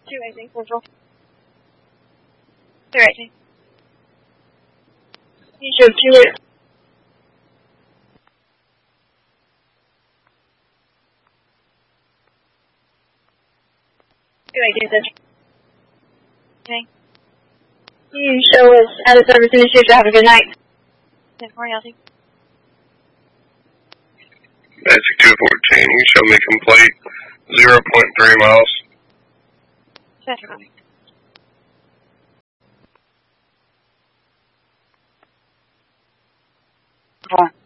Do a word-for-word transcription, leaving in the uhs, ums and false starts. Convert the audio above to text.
two eighteen Central. two eighteen. You should two eighteen. two eighteen Central. Okay. You show us out of service in the future. Have a good night. ten four, Yelty. Magic two fourteen, you show me complete zero point three miles. Central. Four.